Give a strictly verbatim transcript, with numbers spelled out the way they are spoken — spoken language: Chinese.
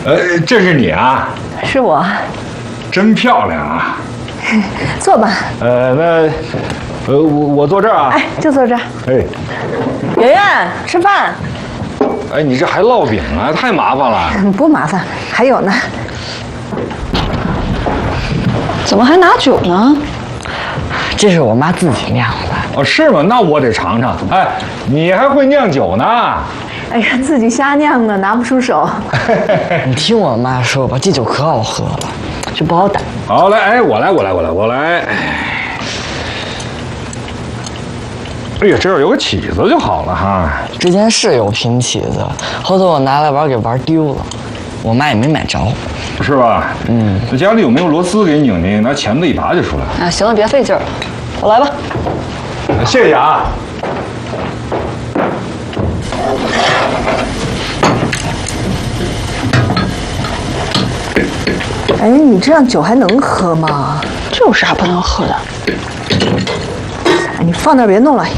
呃，这是你啊？ 是我。 真漂亮啊！ 坐吧。 呃，那，呃，我我坐这儿啊。 哎，就坐这儿。 哎， 圆圆，吃饭。 哎，你这还烙饼啊，太麻烦了。 不麻烦，还有呢。怎么还拿酒呢？ 这是我妈自己酿的。 哦，是吗？那我得尝尝。哎，你还会酿酒呢？ 哎呀，自己瞎酿的，拿不出手。 你听我妈说吧，这酒可好喝了，就不好打。 好，来，哎，我来，我来，我来，我来。哎呀，这儿有个起子就好了哈。 之前是有瓶起子，后头我拿来玩给玩丢了，我妈也没买着， 是吧？嗯。那家里有没有螺丝给拧拧？拿钳子一拔就出来了。 啊，行了，别费劲儿了，我来吧。 谢谢啊。 哎，你这样酒还能喝吗？ 这有啥不能喝的？ 哎，你放那儿别弄了。